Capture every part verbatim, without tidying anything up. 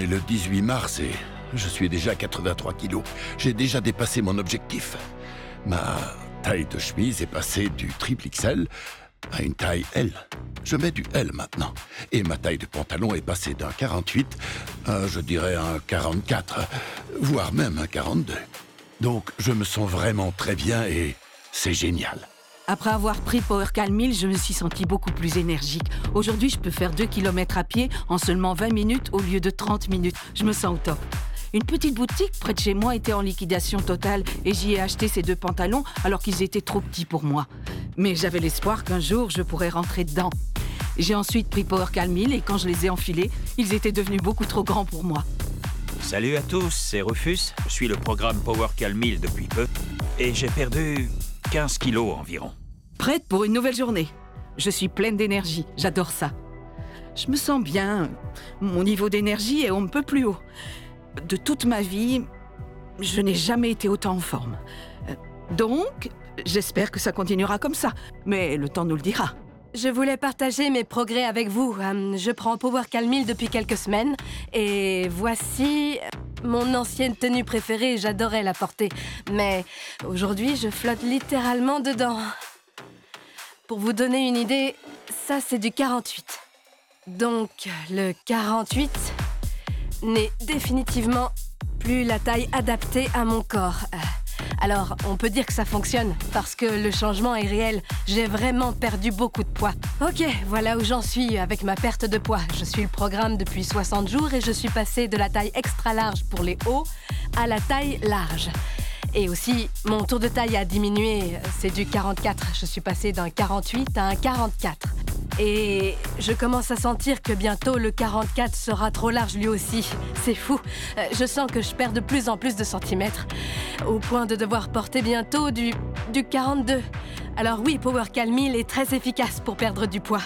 est le dix-huit mars et je suis déjà à quatre-vingt-trois kilos. J'ai déjà dépassé mon objectif. Ma taille de chemise est passée du triple X L à une taille L. Je mets du L maintenant. Et ma taille de pantalon est passée d'un quarante-huit à, je dirais, un quarante-quatre, voire même un quarante-deux. Donc, je me sens vraiment très bien et c'est génial. Après avoir pris Power Calmil, je me suis sentie beaucoup plus énergique. Aujourd'hui, je peux faire deux kilomètres à pied en seulement vingt minutes au lieu de trente minutes. Je me sens au top. Une petite boutique près de chez moi était en liquidation totale et j'y ai acheté ces deux pantalons alors qu'ils étaient trop petits pour moi. Mais j'avais l'espoir qu'un jour, je pourrais rentrer dedans. J'ai ensuite pris Power Calmil et quand je les ai enfilés, ils étaient devenus beaucoup trop grands pour moi. Salut à tous, c'est Rufus. Je suis le programme Power Calmil depuis peu et j'ai perdu quinze kilos environ. Prête pour une nouvelle journée. Je suis pleine d'énergie, j'adore ça. Je me sens bien. Mon niveau d'énergie est on ne peut plus haut. De toute ma vie, je n'ai jamais été autant en forme. Donc, j'espère que ça continuera comme ça, mais le temps nous le dira. Je voulais partager mes progrès avec vous. Je prends Power Calmil depuis quelques semaines et voici mon ancienne tenue préférée. J'adorais la porter, mais aujourd'hui, je flotte littéralement dedans. Pour vous donner une idée, ça c'est du quarante-huit. Donc, le quarante-huit n'est définitivement plus la taille adaptée à mon corps. Alors, on peut dire que ça fonctionne, parce que le changement est réel. J'ai vraiment perdu beaucoup de poids. Ok, voilà où j'en suis avec ma perte de poids. Je suis le programme depuis soixante jours et je suis passée de la taille extra large pour les hauts à la taille large. Et aussi, mon tour de taille a diminué. C'est du quarante-quatre. Je suis passée d'un quarante-huit à un quarante-quatre. Et je commence à sentir que bientôt le quarante-quatre sera trop large lui aussi. C'est fou. Je sens que je perds de plus en plus de centimètres, au point de devoir porter bientôt du, du quarante-deux. Alors oui, Power Calmil est très efficace pour perdre du poids.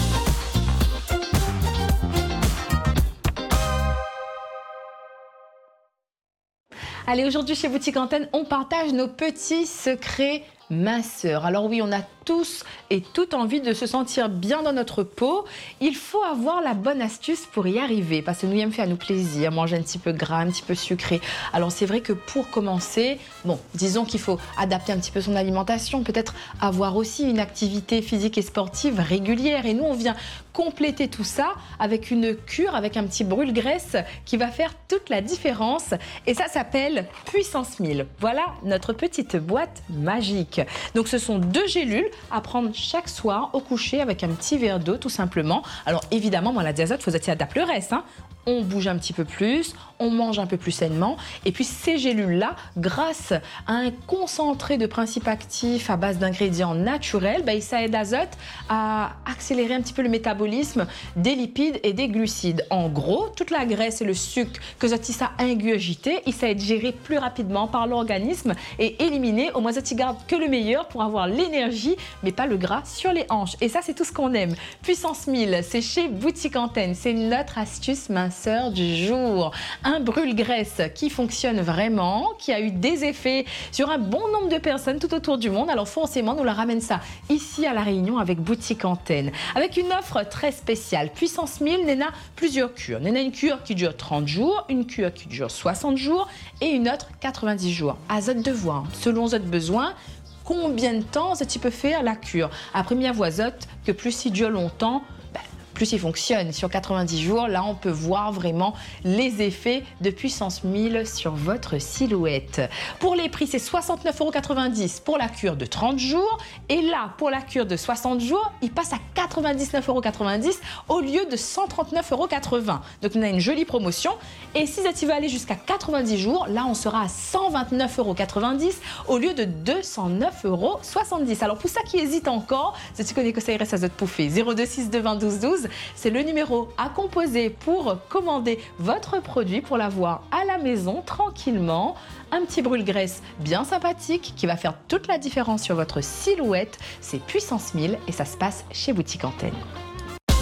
Allez, aujourd'hui chez Boutique Antenne, on partage nos petits secrets minceurs. Alors oui, on a tous et toutes envie de se sentir bien dans notre peau. Il faut avoir la bonne astuce pour y arriver, parce que nous aimons faire nous plaisir, manger un petit peu gras, un petit peu sucré. Alors c'est vrai que pour commencer, bon, disons qu'il faut adapter un petit peu son alimentation, peut-être avoir aussi une activité physique et sportive régulière. Et nous, on vient compléter tout ça avec une cure, avec un petit brûle-graisse qui va faire toute la différence. Et ça s'appelle Puissance mille. Voilà notre petite boîte magique. Donc ce sont deux gélules à prendre chaque soir au coucher avec un petit verre d'eau tout simplement. Alors évidemment, moi la diazote, faut s'y adapter le reste, hein. On bouge un petit peu plus, on mange un peu plus sainement. Et puis ces gélules-là, grâce à un concentré de principes actifs à base d'ingrédients naturels, bah, ça aide l'azote à accélérer un petit peu le métabolisme des lipides et des glucides. En gros, toute la graisse et le sucre que ça a ingurgité, il ça aide géré plus rapidement par l'organisme et éliminer, au moins ça garde que le meilleur pour avoir l'énergie, mais pas le gras sur les hanches. Et ça, c'est tout ce qu'on aime. Puissance mille, c'est chez Boutique Antenne. C'est notre astuce minceur du jour. Un brûle-graisse qui fonctionne vraiment, qui a eu des effets sur un bon nombre de personnes tout autour du monde. Alors forcément, nous leur ramène ça ici à La Réunion avec Boutique Antenne. Avec une offre très spéciale. Puissance mille, Néna, plusieurs cures. Néna, une cure qui dure trente jours, une cure qui dure soixante jours et une autre quatre-vingt-dix jours. Azote de voix, selon votre besoin. Combien de temps ça tu peux faire la cure? Après, il y a azote que plus il dure longtemps, ben, plus il fonctionne. Sur quatre-vingt-dix jours, là, on peut voir vraiment les effets de Puissance mille sur votre silhouette. Pour les prix, c'est soixante-neuf euros quatre-vingt-dix pour la cure de trente jours. Et là, pour la cure de soixante jours, il passe à quatre-vingt-dix-neuf euros quatre-vingt-dix au lieu de cent trente-neuf euros quatre-vingts. Donc, on a une jolie promotion. Et si ça va aller jusqu'à quatre-vingt-dix jours, là, on sera à cent vingt-neuf euros quatre-vingt-dix au lieu de deux cent neuf euros soixante-dix. Alors, pour ça qui hésite encore, si tu connais que ça irait à votre pouffer, zéro deux six deux vingt douze douze, c'est le numéro à composer pour commander votre produit, pour l'avoir à la maison tranquillement. Un petit brûle-graisse bien sympathique qui va faire toute la différence sur votre silhouette. C'est Puissance mille et ça se passe chez Boutique Antenne.